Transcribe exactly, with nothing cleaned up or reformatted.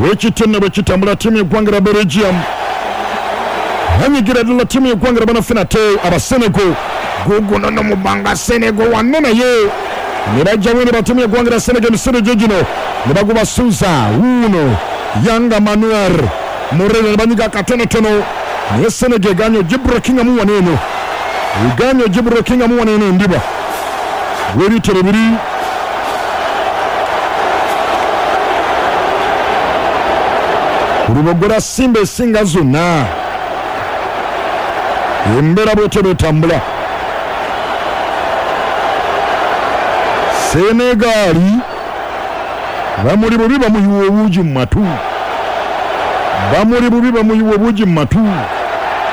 wekitenne bwekitambula tiimu y'eggwanga lya Belgium anyigira ddala tiimu y'eggwanga lya banaffe nate abasenego guguno no mubanga Senego wanne naye ne bajja bwene batiimu y'eggwanga lya Senegal emisinde gye gino ne bagoba Suza wuno Yanga Manuel Moreno ne banyiga katonotono naye Senegal egaanye ogibrekingamu wano eno egaanye ogibrekingamu wano eno endiba weritere biri Rubogola Simba esinga zonna embeera bwetyo bwetambula Senegali bamuli bubi bamuyiwa obuugi mu matu bamuli bubi bamuyiwa obuugi mu matu